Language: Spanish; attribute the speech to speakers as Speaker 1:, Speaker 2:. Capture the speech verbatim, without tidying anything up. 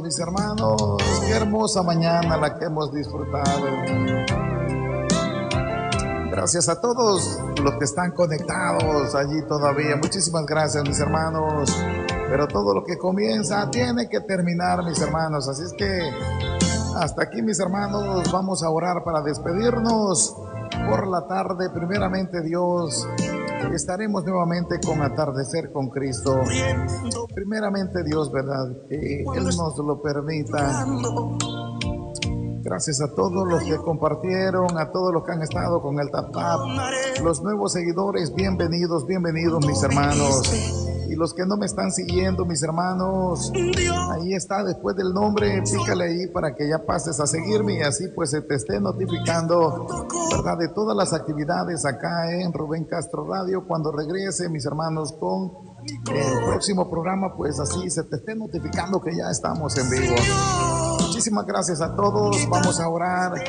Speaker 1: Mis hermanos, qué hermosa mañana la que hemos disfrutado. Gracias a todos los que están conectados allí todavía. Muchísimas gracias, mis hermanos. Pero todo lo que comienza tiene que terminar, mis hermanos. Así es que hasta aquí, mis hermanos, vamos a orar para despedirnos por la tarde. Primeramente, Dios, estaremos nuevamente con Atardecer con Cristo. Primeramente, Dios, ¿verdad? Que Él nos lo permita. Gracias a todos los que compartieron, a todos los que han estado con el Tap Tap, los nuevos seguidores, bienvenidos, bienvenidos, mis hermanos. Y los que no me están siguiendo, mis hermanos, ahí está, después del nombre, pícale ahí para que ya pases a seguirme y así pues se te esté notificando, ¿verdad?, de todas las actividades acá en Rubén Castro Radio. Cuando regrese, mis hermanos, con el próximo programa, pues así se te esté notificando que ya estamos en vivo. Muchísimas gracias a todos, vamos a orar.